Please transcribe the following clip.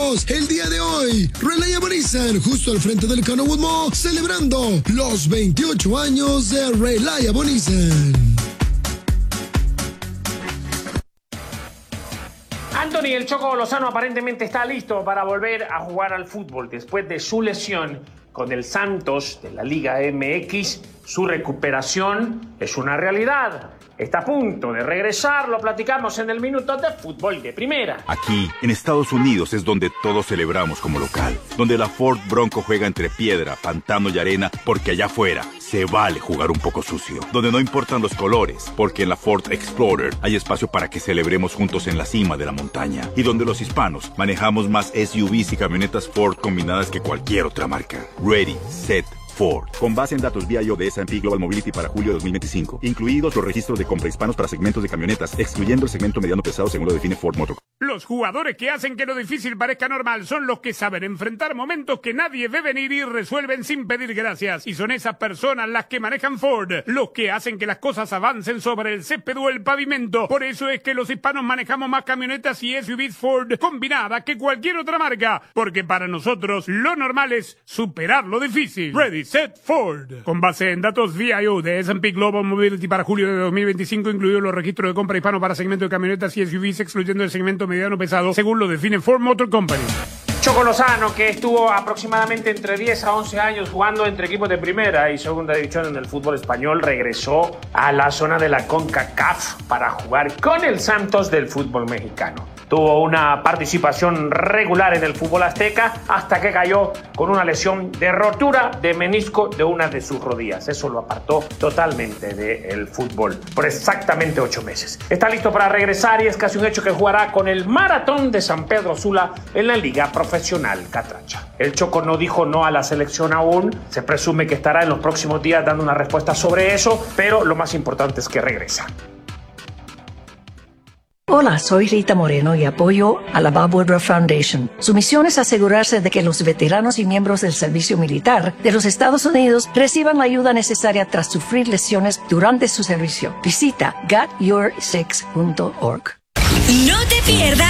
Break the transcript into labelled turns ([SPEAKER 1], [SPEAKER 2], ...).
[SPEAKER 1] Unidos el día de hoy. Reliable Nissan, justo al frente del Canowood Mall, celebrando los 28 años de Reliable Nissan.
[SPEAKER 2] Anthony El Choco Lozano aparentemente está listo para volver a jugar al fútbol después de su lesión con el Santos de la Liga MX. Su recuperación es una realidad. Está a punto de regresar, lo platicamos en el Minuto de Fútbol de Primera.
[SPEAKER 3] Aquí, en Estados Unidos, es donde todos celebramos como local. Donde la Ford Bronco juega entre piedra, pantano y arena, porque allá afuera se vale jugar un poco sucio. Donde no importan los colores, porque en la Ford Explorer hay espacio para que celebremos juntos en la cima de la montaña. Y donde los hispanos manejamos más SUVs y camionetas Ford combinadas que cualquier otra marca. Ready, set, Ford. Con base en datos BIO de S&P Global Mobility para julio de 2025, incluidos los registros de compra hispanos para segmentos de camionetas, excluyendo el segmento mediano pesado según lo define Ford Motor.
[SPEAKER 4] Los jugadores que hacen que lo difícil parezca normal son los que saben enfrentar momentos que nadie ve venir y resuelven sin pedir gracias. Y son esas personas las que manejan Ford, los que hacen que las cosas avancen sobre el césped o el pavimento. Por eso es que los hispanos manejamos más camionetas y SUVs Ford combinadas que cualquier otra marca, porque para nosotros lo normal es superar lo difícil. Ready, set, Ford. Con base en datos VIO de S&P Global Mobility para julio de 2025, incluidos los registros de compra hispano para segmento de camionetas y SUVs, excluyendo el segmento mediano pesado, según lo define Ford Motor Company.
[SPEAKER 2] Choco Lozano, que estuvo aproximadamente entre 10 a 11 años jugando entre equipos de primera y segunda división en el fútbol español, regresó a la zona de la CONCACAF para jugar con el Santos del fútbol mexicano. Tuvo una participación regular en el fútbol azteca hasta que cayó con una lesión de rotura de menisco de una de sus rodillas. Eso lo apartó totalmente del fútbol por exactamente 8 meses. Está listo para regresar y es casi un hecho que jugará con el Maratón de San Pedro Sula en la Liga Profesional Catracha. El Choco no dijo no a la selección aún. Se presume que estará en los próximos días dando una respuesta sobre eso, pero lo más importante es que regresa.
[SPEAKER 5] Hola, soy Rita Moreno y apoyo a la Bob Woodruff Foundation. Su misión es asegurarse de que los veteranos y miembros del servicio militar de los Estados Unidos reciban la ayuda necesaria tras sufrir lesiones durante su servicio. Visita getyour6.org.
[SPEAKER 6] No te pierdas